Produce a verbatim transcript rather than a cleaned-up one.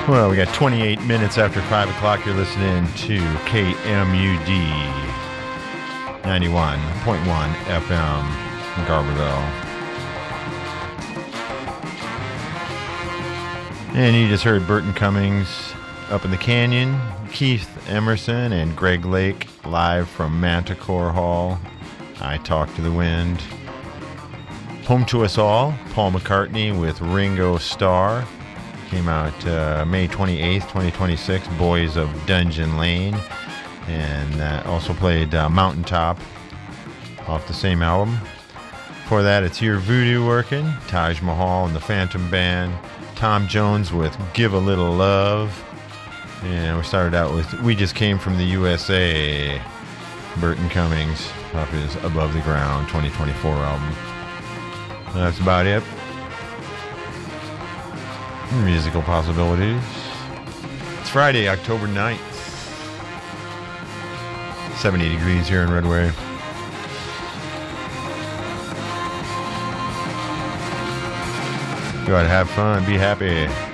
Well, we got twenty-eight minutes after five o'clock. You're listening to K M U D ninety-one point one F M in Garberville. And you just heard Burton Cummings, Up in the Canyon, Keith Emerson and Greg Lake live from Manticore Hall, I Talk to the Wind. Home to Us All, Paul McCartney with Ringo Starr. Came out uh, May twenty-eighth, twenty twenty-six, Boys of Dungeon Lane. And uh, also played uh, Mountaintop off the same album. Before that, it's Your Voodoo Working, Taj Mahal and the Phantom Band. Tom Jones with Give a Little Love. And we started out with We Just Came from the U S A, Burton Cummings off his Above the Ground twenty twenty-four album. That's about it. Musical possibilities. It's Friday, October ninth. seventy degrees here in Redway. Go out and have fun. Be happy.